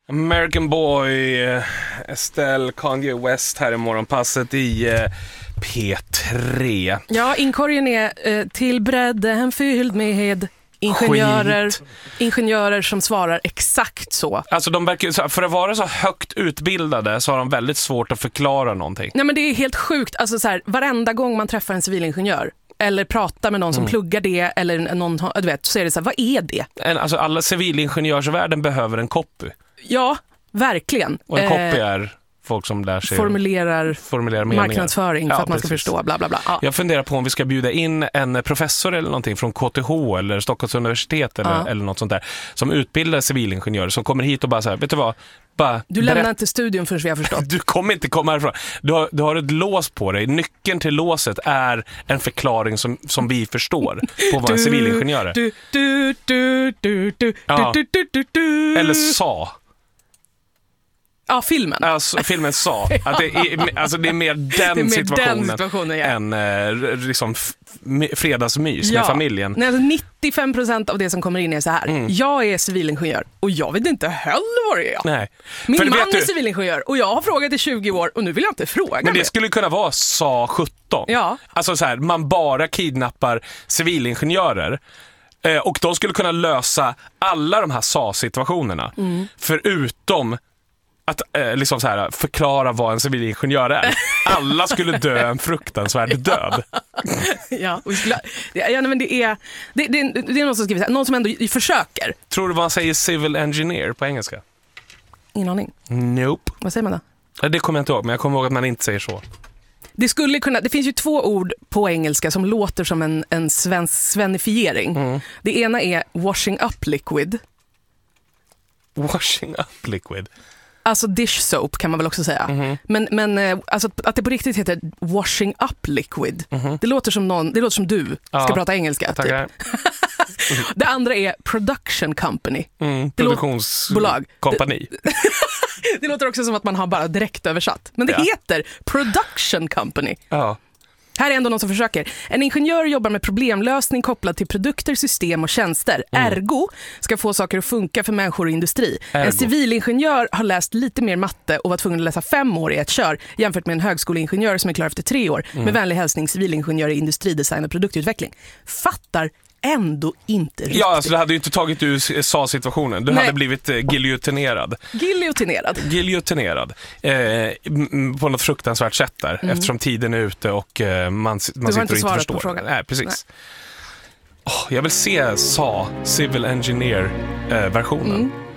American Boy, Estelle, Kanye West här i morgonpasset i P3. Ja, inkorgen är till bredden fylld med ingenjörer som svarar exakt så. Alltså de verkar, för att vara så högt utbildade så har de väldigt svårt att förklara någonting. Nej, men det är helt sjukt. Alltså så här, varenda gång man träffar en civilingenjör eller pratar med någon som pluggar det eller någon, du vet, så är det så här, vad är det? Alltså alla civilingenjörsvärlden behöver en copy. Ja, verkligen. Och en copy är folk som lär sig formulerar marknadsföring för att man ska förstå bla bla bla. Ja. Jag funderar på om vi ska bjuda in en professor eller någonting från KTH eller Stockholms universitet eller något sånt där som utbildar civilingenjörer som kommer hit och bara så här, vet du vad? Du lämnar inte studion förrän vi har förstått. Du kommer inte komma härifrån. Du har ett lås på dig. Nyckeln till låset är en förklaring som vi förstår på vad en civilingenjör är. Eller sa. Ja, filmen. Alltså, filmen sa att det är mer den situationen än liksom fredagsmys med familjen. Nej, alltså 95% av det som kommer in är så här. Jag är civilingenjör och jag vet inte heller vad det är. Nej. Min man är civilingenjör och jag har frågat i 20 år och nu vill jag inte fråga. Men det skulle kunna vara SA 17. Ja. Alltså så här, man bara kidnappar civilingenjörer. Och de skulle kunna lösa alla de här SA-situationerna. Förutom att liksom så här, förklara vad en civilingenjör är. Alla skulle dö en fruktansvärd död. Ja, men det är någon som skriver så här, någon som ändå försöker. Tror du man säger civil engineer på engelska? Ingen aning. Nope. Vad säger man då? Det kommer jag inte ihåg, men jag kommer ihåg att man inte säger så. Det finns ju 2 ord på engelska som låter som en svenifiering. Det ena är washing up liquid. Washing up liquid? Alltså dish soap kan man väl också säga. Men alltså att det på riktigt heter washing up liquid. Det låter som du ska prata engelska. Typ. Det andra är production company. Produktionsbolag. Kompani. Det låter också som att man har bara direkt översatt. Men det heter production company. Ja. Här är ändå någon som försöker. En ingenjör jobbar med problemlösning kopplad till produkter, system och tjänster. Ergo ska få saker att funka för människor och industri. En civilingenjör har läst lite mer matte och var tvungen att läsa 5 år i ett kör jämfört med en högskoleingenjör som är klar efter 3 år. Med vänlig hälsning civilingenjör i industridesign och produktutveckling. Fattar ändå inte riktigt. Ja, alltså det hade ju inte tagit ur SA-situationen. Du hade blivit giljotinerad. Giljotinerad. På något fruktansvärt sätt där. Eftersom tiden är ute och man sitter och inte förstår. På frågan. Nej, precis. Jag vill se civil engineer versionen.